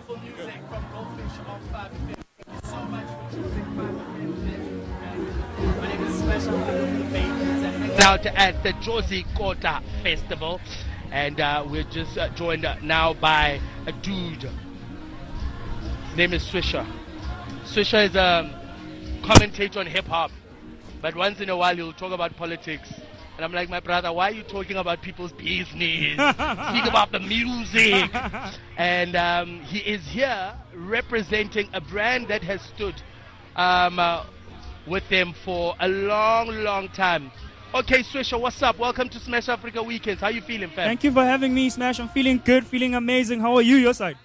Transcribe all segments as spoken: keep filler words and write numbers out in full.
Wonderful music from Goldfish on five F M. Thank you so much for choosing five F M. My name is Smash Up for the Babies and hanging out at the Jozi Kota Festival. And uh, we're just uh, joined uh, now by a dude. His name is Swisher. Swisher is a commentator on hip hop. But once in a while he'll talk about politics. And I'm like, my brother, why are you talking about people's business? Speak about the music. And um, he is here representing a brand that has stood um, uh, with them for a long, long time. Okay, Swisher, what's up? Welcome to Smash Africa Weekends. How you feeling, fam? Thank you for having me, Smash. I'm feeling good, feeling amazing. How are you, your side?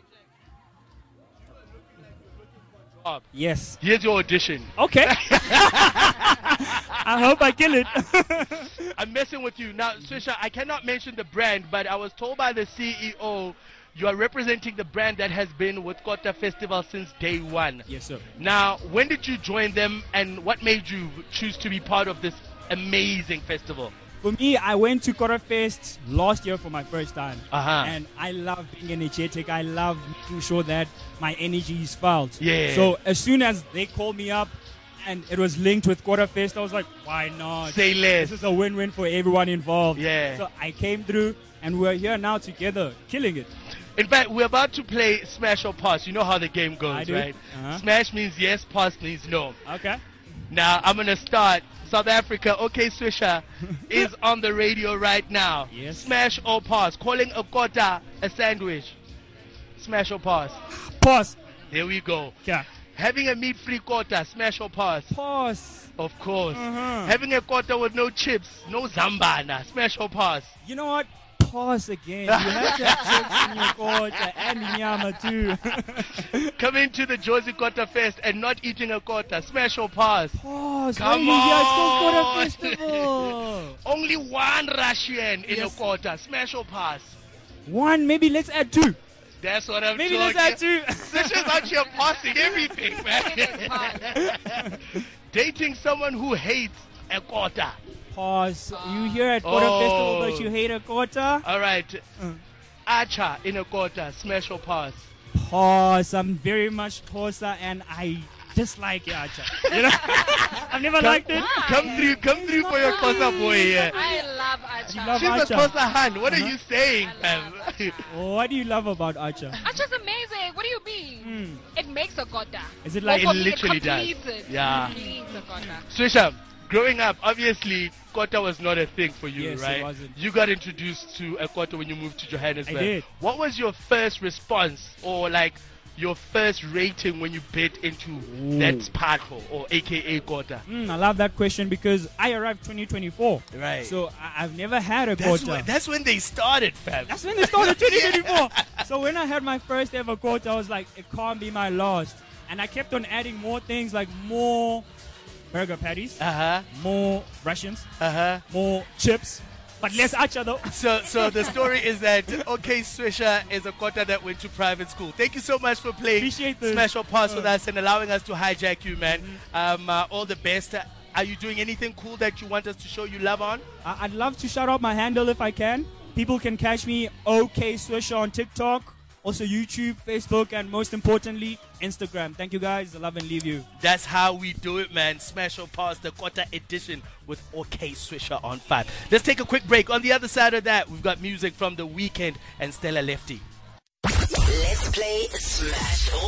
Up. Yes. Here's your audition. Okay. I hope I kill it. I'm messing with you. Now, Swisher, I cannot mention the brand, but I was told by the C E O you are representing the brand that has been with Kota Festival since day one. Yes, sir. Now, when did you join them and what made you choose to be part of this amazing festival? For me, I went to Kota Fest last year for my first time. Uh-huh. And I love being energetic. I love making sure that my energy is felt. Yeah. So as soon as they called me up and it was linked with Kota Fest, I was like, why not? Say less. This is a win-win for everyone involved. Yeah. So I came through and we're here now together, killing it. In fact, we're about to play Smash or Pass. You know how the game goes, I do. right? Uh-huh. Smash means yes, pass means no. Okay. Now, I'm going to start. South Africa, OK Swisher, is on the radio right now. Yes. Smash or pass. Calling a kota a sandwich. Smash or pass. Pause. There we go. Yeah. Having a meat-free kota. Smash or pass. Pause. Of course. Uh-huh. Having a kota with no chips. No zambana. Smash or pass. You know what? Pause again. You have to have chips in your kota and nyama too. Coming to the Jozi Kota Fest and not eating a kota. Smash or pass. Pause. Come really? Yeah, it's called on. Kota Festival. Only one Russian in Yes. a kota. Smash or pass. One, maybe let's add two. That's what I'm Maybe talking. let's add two. This is out here passing everything, man. Dating someone who hates a kota. Pause. You here at Kota Oh. Festival, but you hate a kota? All right. Uh. Archer in a kota. Smash or pass. Pause. I'm very much Xhosa and I dislike Acha. You know? I've never liked it. Come through, come through for your Xhosa boy here. I love Acha. You love She's a Acha. Xhosa Han. What are you saying, fam? What do you love about Acha? Acha's amazing. What do you mean? Mm. It makes a kota. Is it like- Or It for me, literally it does. completes it. Yeah. It completes a kota. Swisher, growing up, obviously, kota was not a thing for you, Yes, it right? wasn't. You got introduced to a kota when you moved to Johannesburg. I did. What was your first response or like your first rating when you bit into Ooh. that sparkle or A K A kota? Mm, I love that question because I arrived twenty twenty-four. Right. So I- I've never had a That's quota. when, that's when they started, fam. That's when they started twenty twenty-four. So when I had my first ever quota, I was like, it can't be my last. And I kept on adding more things like more burger patties, Uh-huh. more Russians, Uh-huh. more chips, but less acha though. So, so the story is that OK Swisher is a kota that went to private school. Thank you so much for playing Appreciate this. Smash or Pass with Uh. us and allowing us to hijack you, man. Um, uh, all the best. Uh, Are you doing anything cool that you want us to show you love on? I- I'd love to shout out my handle if I can. People can catch me OK Swisher on TikTok, also YouTube, Facebook, and most importantly, Instagram. Thank you guys. I love and leave you. That's how we do it, man. Smash or Pass, the Kota edition with OK Swisher on five. Let's take a quick break. On the other side of that, we've got music from The Weeknd and Stella Lefty. Let's play Smash or